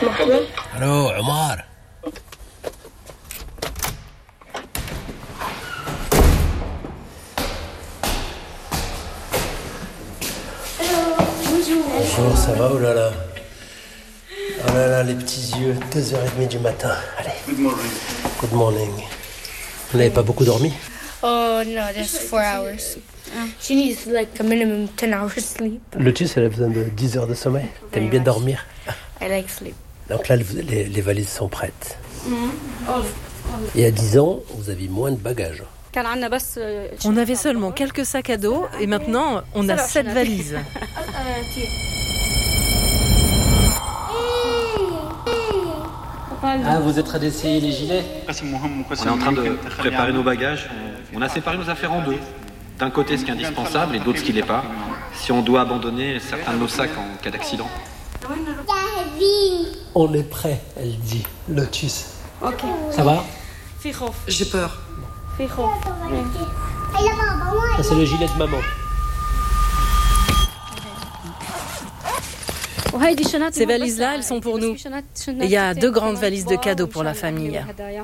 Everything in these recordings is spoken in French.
Allô, Omar. Bonjour, ça va? Oh là là. Oh là là, les petits yeux, 2h30 du matin. Allez. Good morning. Good morning. Vous n'avez pas beaucoup dormi? Oh no, just 4 hours. She needs like a minimum 10 hours sleep. Lotus, elle a besoin de 10 heures de sommeil. T'aimes bien dormir? I like sleep. Donc là, les valises sont prêtes. Et à 10 ans, vous aviez moins de bagages. On avait seulement quelques sacs à dos et maintenant on a 7 valises. Ah, vous êtes allé essayer les gilets? On est en train de préparer nos bagages. On a séparé nos affaires en deux. D'un côté ce qui est indispensable et d'autre ce qui l'est pas. Si on doit abandonner certains de nos sacs en cas d'accident. On est prêt, elle dit. Lotus. Ok. Ça va? J'ai peur. Ça, c'est le gilet de maman. Ces valises-là, elles sont pour nous. Et il y a 2 grandes valises de cadeaux pour la famille.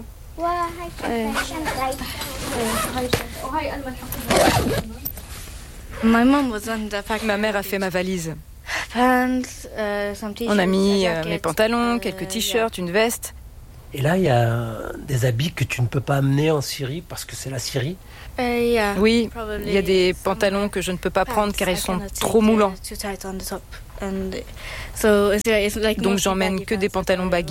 Ma mère a fait ma valise. On a mis mes pantalons, quelques t-shirts, une veste. Et là, il y a des habits que tu ne peux pas amener en Syrie parce que c'est la Syrie. Oui, il y a des pantalons que je ne peux pas prendre car ils sont trop moulants. Donc j'emmène que des pantalons baggy.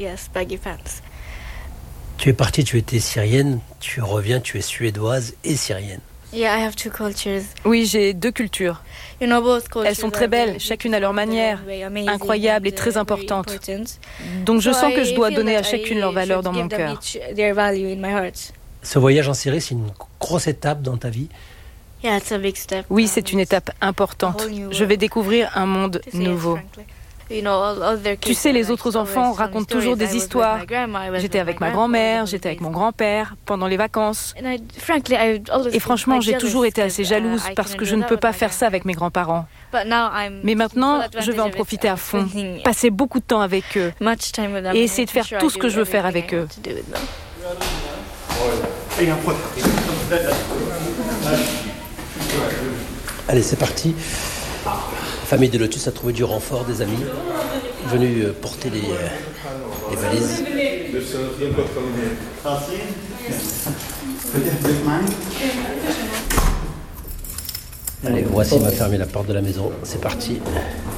Tu es partie, tu étais syrienne, tu reviens, tu es suédoise et syrienne. Oui, j'ai 2 cultures. Elles sont très belles, chacune à leur manière, incroyables et très importantes. Donc je sens que je dois donner à chacune leur valeur dans mon cœur. Ce voyage en Syrie, c'est une grosse étape dans ta vie. Oui, c'est une étape importante. Je vais découvrir un monde nouveau. Tu sais, les autres enfants racontent toujours des histoires. J'étais avec ma grand-mère, j'étais avec mon grand-père pendant les vacances. Et franchement, j'ai toujours été assez jalouse parce que je ne peux pas faire ça avec mes grands-parents. Mais maintenant, je vais en profiter à fond, passer beaucoup de temps avec eux et essayer de faire tout ce que je veux faire avec eux. Allez, c'est parti. La famille de Lotus a trouvé du renfort, des amis venus porter les valises. Allez, voici, on va fermer la porte de la maison. C'est parti.